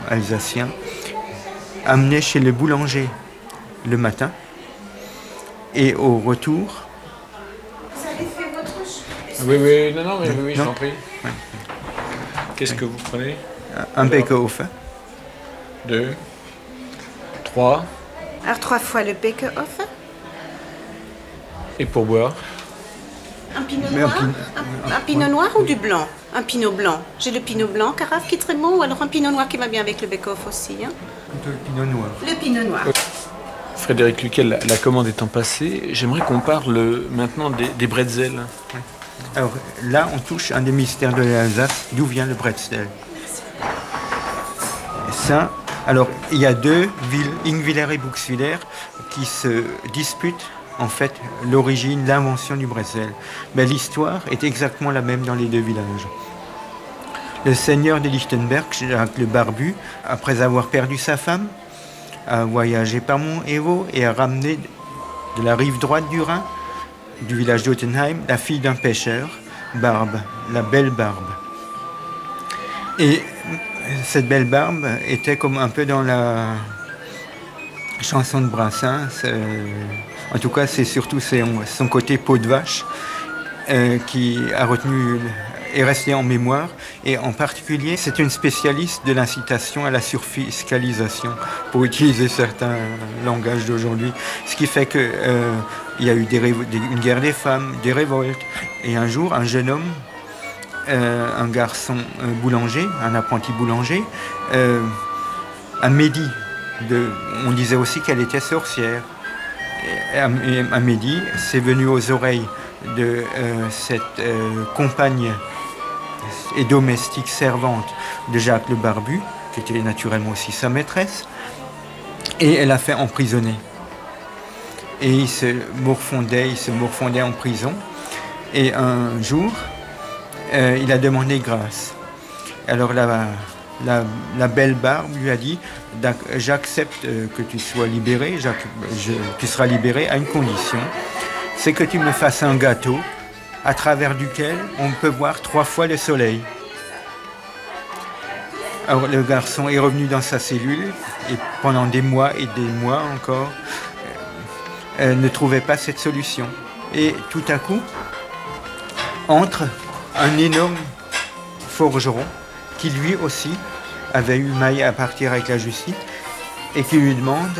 alsacien, amenait chez le boulanger le matin et au retour... Vous avez fait votre choix? Oui, non, mais oui, je Non. t'en prie. Ouais. Qu'est-ce que vous prenez? Un Bäckerhofer. 2, 3, Alors 3 fois le Bäckerhofer, et pour boire? un pinot Mais noir, un pinot noir ou du blanc? Un pinot blanc. J'ai le pinot blanc, carafe qui est très bon, ou alors un pinot noir qui va bien avec le Bäckerhofer aussi. Hein? Plutôt le pinot noir. Le pinot noir. Frédéric Luquel, la commande étant passée, j'aimerais qu'on parle maintenant des bretzels. Alors là, on touche un des mystères de l'Alsace, d'où vient le bretzel. Ça, alors il y a deux villes, Ingwiller et Buxwiller, qui se disputent en fait l'origine, l'invention du bretzel. Mais l'histoire est exactement la même dans les deux villages. Le seigneur de Lichtenberg, Jacques le Barbu, après avoir perdu sa femme, a voyagé par Mont-Hévaux et a ramené de la rive droite du Rhin, du village d'Ottenheim, la fille d'un pêcheur, Barbe, la belle Barbe. Et cette belle Barbe était comme un peu dans la chanson de Brassens. En tout cas, c'est surtout son côté peau de vache qui a retenu est resté en mémoire. Et en particulier, c'est une spécialiste de l'incitation à la surfiscalisation, pour utiliser certains langages d'aujourd'hui. Ce qui fait qu'il y a eu une guerre des femmes, des révoltes. Et un jour, un jeune homme, un garçon boulanger, un apprenti boulanger, Amédie, on disait aussi qu'elle était sorcière. Et Amédie, c'est venu aux oreilles de cette compagne et domestique servante de Jacques le Barbu, qui était naturellement aussi sa maîtresse, et elle l'a fait emprisonner. Et il se morfondait en prison, et un jour, il a demandé grâce. Alors la belle Barbe lui a dit « J'accepte que tu sois libéré, tu seras libéré à une condition, c'est que tu me fasses un gâteau à travers duquel on peut voir 3 fois le soleil. » Alors le garçon est revenu dans sa cellule et pendant des mois et des mois encore, ne trouvait pas cette solution. Et tout à coup, entre un énorme forgeron qui lui aussi avait eu maille à partir avec la justice et qui lui demande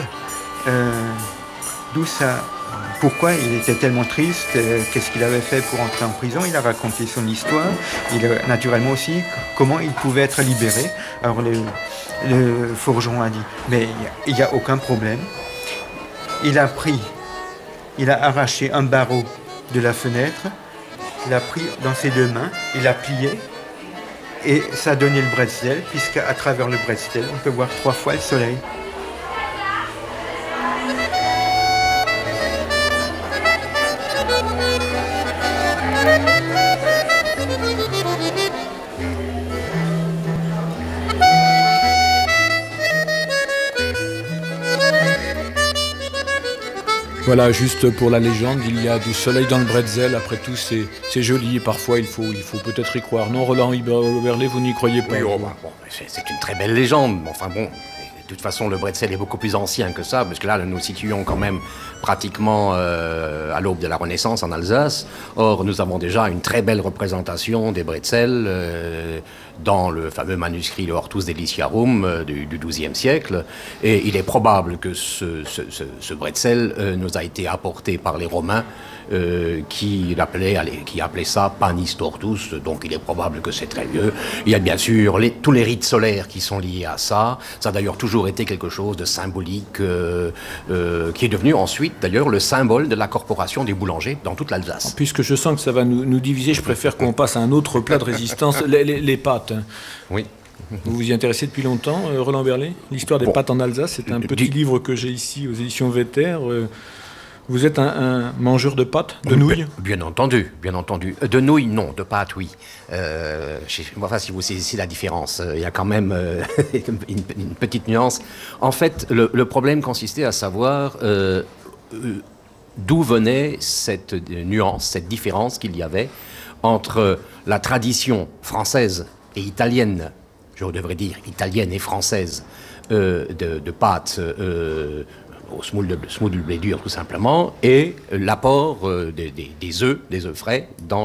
d'où ça... Pourquoi il était tellement triste, qu'est-ce qu'il avait fait pour entrer en prison. Il a raconté son histoire, naturellement aussi comment il pouvait être libéré. Alors le forgeron a dit, mais il n'y a aucun problème. Il a arraché un barreau de la fenêtre, il l'a pris dans ses 2 mains, il l'a plié, et ça a donné le bretzel, puisqu'à travers le bretzel, on peut voir 3 fois le soleil. Voilà, juste pour la légende, il y a du soleil dans le bretzel. Après tout, c'est joli et parfois il faut peut-être y croire. Non, Roland Oberlé, vous n'y croyez pas? Oui, bon, c'est une très belle légende. Enfin bon, de toute façon, le bretzel est beaucoup plus ancien que ça, parce que là, nous nous situons quand même pratiquement à l'aube de la Renaissance en Alsace. Or, nous avons déjà une très belle représentation des bretzels dans le fameux manuscrit Le Hortus Deliciarum du XIIe siècle. Et il est probable que ce bretzel nous a été apporté par les Romains qui appelaient ça panis tortus, donc il est probable que c'est très vieux. Il y a bien sûr tous les rites solaires qui sont liés à ça. Ça a d'ailleurs toujours été quelque chose de symbolique qui est devenu ensuite d'ailleurs le symbole de la corporation des boulangers dans toute l'Alsace. Puisque je sens que ça va nous diviser, je préfère qu'on passe à un autre plat de résistance, les pâtes. Oui. Vous vous y intéressez depuis longtemps, Roland Berlet? L'histoire des pâtes en Alsace, c'est un petit livre que j'ai ici aux éditions Vetter. Vous êtes un mangeur de pâtes, de nouilles? Bien entendu. De nouilles, non. De pâtes, oui. Enfin, si vous saisissez la différence, il y a quand même une petite nuance. En fait, le problème consistait à savoir d'où venait cette nuance, cette différence qu'il y avait entre la tradition française et italienne je devrais dire italienne et française, de pâte au semoule de blé dur tout simplement, et l'apport des œufs frais dans